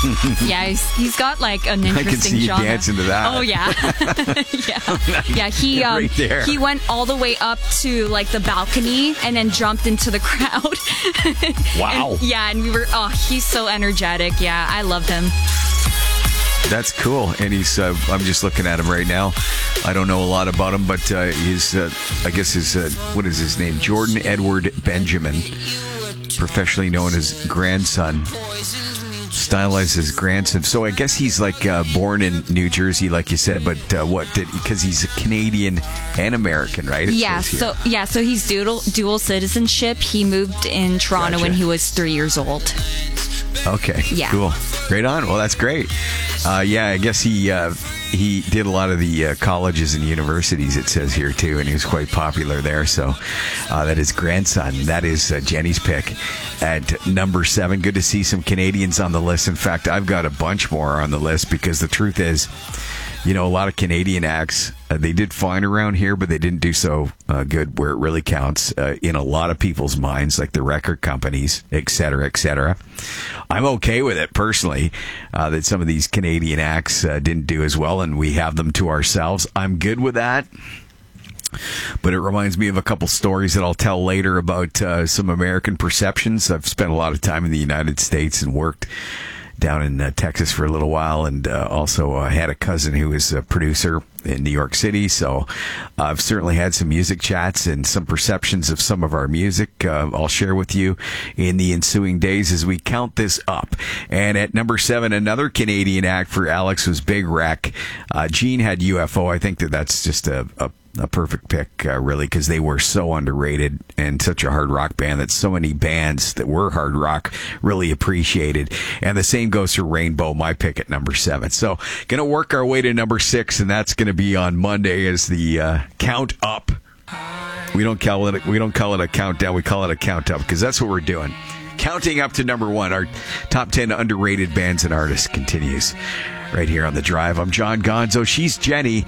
Yeah, he's got like an interesting I can see you genre. dancing to that. Oh yeah, yeah. He Right there. he went all the way up to like the balcony and then jumped into the crowd. Wow. And we were. Oh, he's so energetic. Yeah, I love him. That's cool. And he's, I'm just looking at him right now. I don't know a lot about him, but he's, I guess what is his name? Jordan Edward Benjamin, professionally known as grandson, stylized as grandson. So I guess he's like born in New Jersey, like you said, but because he's a Canadian and American, right? So he's dual citizenship. He moved in Toronto when he was 3 years old. Okay. Yeah. Cool. Right on. Well, that's great. I guess he did a lot of the colleges and universities, it says here, too, and he was quite popular there. So that is grandson. That is Jenny's pick at number 7. Good to see some Canadians on the list. In fact, I've got a bunch more on the list because the truth is, a lot of Canadian acts, they did fine around here, but they didn't do so good where it really counts in a lot of people's minds, like the record companies, et cetera, et cetera. I'm okay with it, personally, that some of these Canadian acts didn't do as well, and we have them to ourselves. I'm good with that. But it reminds me of a couple stories that I'll tell later about some American perceptions. I've spent a lot of time in the United States and worked down in Texas for a little while, and also had a cousin who was a producer in New York City. So I've certainly had some music chats and some perceptions of some of our music I'll share with you in the ensuing days as we count this up. And at number 7, another Canadian act for Alex was Big Wreck. Gene had UFO. I think that's just a perfect pick, really, because they were so underrated and such a hard rock band that so many bands that were hard rock really appreciated. And the same goes for Rainbow, my pick at number 7. So going to work our way to number 6, and that's going to be on Monday as the count up. We don't call it a countdown. We call it a count up because that's what we're doing. Counting up to number 1. Our top 10 underrated bands and artists continues right here on The Drive. I'm John Gonzo. She's Jenny.